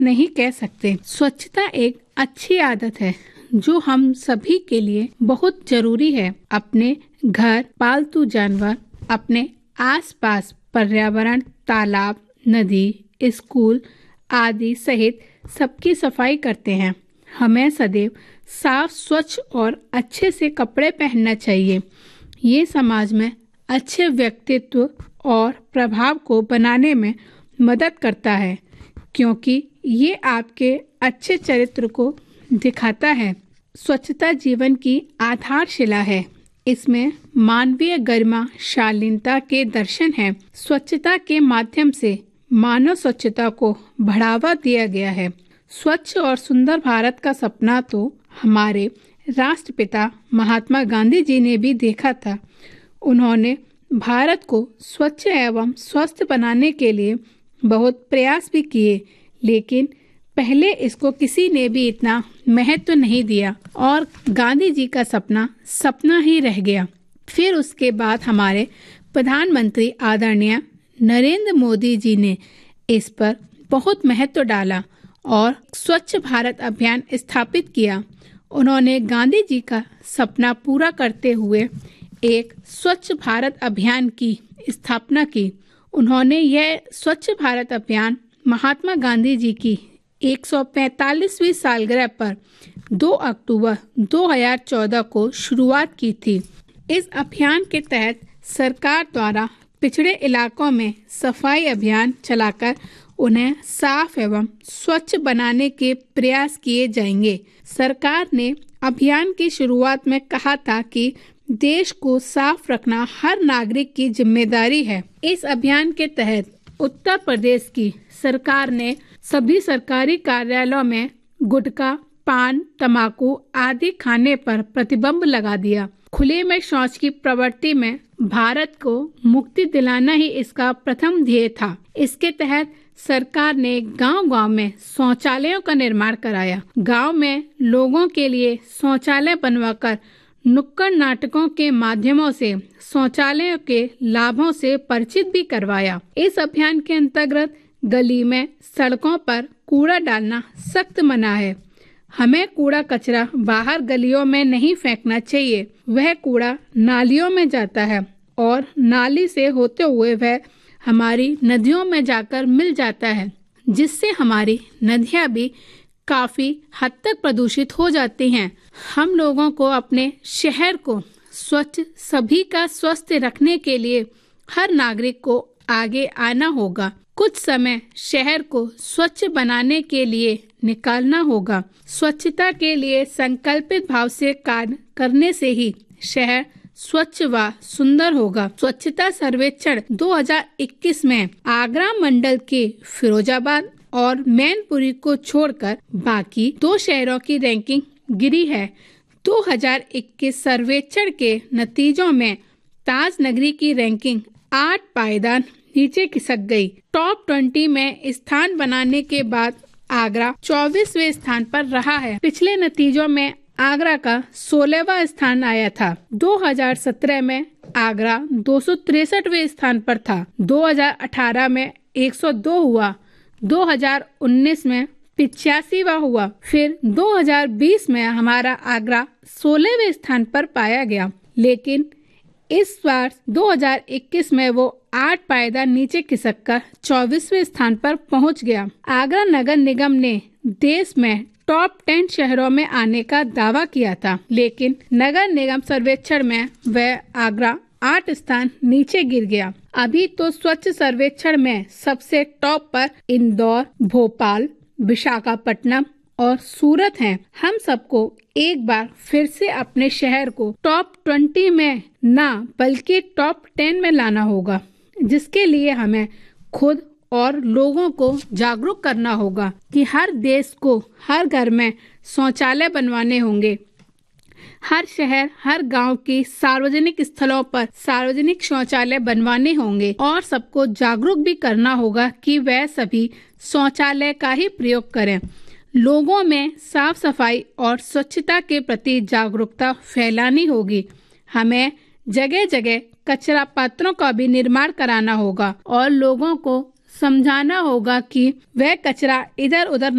नहीं कह सकते। स्वच्छता एक अच्छी आदत है जो हम सभी के लिए बहुत जरूरी है। अपने घर, पालतू जानवर, अपने आसपास पर्यावरण, तालाब, नदी, स्कूल आदि सहित सबकी सफाई करते हैं। हमें सदैव साफ, स्वच्छ और अच्छे से कपड़े पहनना चाहिए। ये समाज में अच्छे व्यक्तित्व और प्रभाव को बनाने में मदद करता है, क्योंकि ये आपके अच्छे चरित्र को दिखाता है। स्वच्छता जीवन की आधारशिला है। इसमें मानवीय गरिमा, शालीनता के दर्शन है। स्वच्छता के माध्यम से मानव स्वच्छता को बढ़ावा दिया गया है। स्वच्छ और सुंदर भारत का सपना तो हमारे राष्ट्रपिता महात्मा गांधी जी ने भी देखा था। उन्होंने भारत को स्वच्छ एवं स्वस्थ बनाने के लिए बहुत प्रयास भी किए, लेकिन पहले इसको किसी ने भी इतना महत्व नहीं दिया और गांधी जी का सपना सपना ही रह गया। फिर उसके बाद हमारे प्रधानमंत्री आदरणीय नरेंद्र मोदी जी ने इस पर बहुत महत्व डाला और स्वच्छ भारत अभियान स्थापित किया। उन्होंने गांधी जी का सपना पूरा करते हुए एक स्वच्छ भारत अभियान की स्थापना की। उन्होंने यह स्वच्छ भारत अभियान महात्मा गांधी जी की 145वीं सालगिरह पर 2 अक्टूबर 2014 को शुरुआत की थी। इस अभियान के तहत सरकार द्वारा पिछड़े इलाकों में सफाई अभियान चलाकर उन्हें साफ एवं स्वच्छ बनाने के प्रयास किए जाएंगे। सरकार ने अभियान की शुरुआत में कहा था कि देश को साफ रखना हर नागरिक की जिम्मेदारी है। इस अभियान के तहत उत्तर प्रदेश की सरकार ने सभी सरकारी कार्यालयों में गुटखा, पान, तंबाकू आदि खाने पर प्रतिबंध लगा दिया। खुले में शौच की प्रवृत्ति में भारत को मुक्ति दिलाना ही इसका प्रथम ध्येय था। इसके तहत सरकार ने गांव-गांव में शौचालयों का निर्माण कराया। गांव में लोगों के लिए शौचालय बनवाकर नुक्कड़ नाटकों के माध्यमों से शौचालयों के लाभों से परिचित भी करवाया। इस अभियान के अंतर्गत गली में, सड़कों पर कूड़ा डालना सख्त मना है। हमें कूड़ा कचरा बाहर गलियों में नहीं फेंकना चाहिए। वह कूड़ा नालियों में जाता है और नाली से होते हुए वह हमारी नदियों में जाकर मिल जाता है, जिससे हमारी नदियां भी काफी हद तक प्रदूषित हो जाती हैं। हम लोगों को अपने शहर को स्वच्छ, सभी का स्वस्थ रखने के लिए हर नागरिक को आगे आना होगा। कुछ समय शहर को स्वच्छ बनाने के लिए निकालना होगा। स्वच्छता के लिए संकल्पित भाव से कार्य करने से ही शहर स्वच्छ व सुंदर होगा। स्वच्छता सर्वेक्षण 2021 में आगरा मंडल के फिरोजाबाद और मैनपुरी को छोड़कर बाकी 2 शहरों की रैंकिंग गिरी है। 2021 सर्वेक्षण के नतीजों में ताज नगरी की रैंकिंग 8 पायदान नीचे खिसक गई। टॉप 20 में स्थान बनाने के बाद आगरा 24वें स्थान पर रहा है। पिछले नतीजों में आगरा का 16वां स्थान आया था। 2017 में आगरा 263वें स्थान पर था। 2018 में 102 हुआ। 2019 में 85वां हुआ। फिर 2020 में हमारा आगरा 16वें स्थान पर पाया गया, लेकिन इस बार 2021 में वो 8 पायदान नीचे खिसककर 24वें स्थान पर पहुंच गया। आगरा नगर निगम ने देश में टॉप 10 शहरों में आने का दावा किया था, लेकिन नगर निगम सर्वेक्षण में वह आगरा 8 स्थान नीचे गिर गया। अभी तो स्वच्छ सर्वेक्षण में सबसे टॉप पर इंदौर, भोपाल, विशाखापट्टनम और सूरत हैं। हम सबको एक बार फिर से अपने शहर को टॉप 20 में ना बल्कि टॉप 10 में लाना होगा, जिसके लिए हमें खुद और लोगों को जागरूक करना होगा कि हर देश को हर घर में शौचालय बनवाने होंगे। हर शहर, हर गांव की सार्वजनिक स्थलों पर सार्वजनिक शौचालय बनवाने होंगे और सबको जागरूक भी करना होगा कि वह सभी शौचालय का ही प्रयोग करें। लोगों में साफ सफाई और स्वच्छता के प्रति जागरूकता फैलानी होगी। हमें जगह जगह कचरा पात्रों का भी निर्माण कराना होगा और लोगों को समझाना होगा कि वह कचरा इधर उधर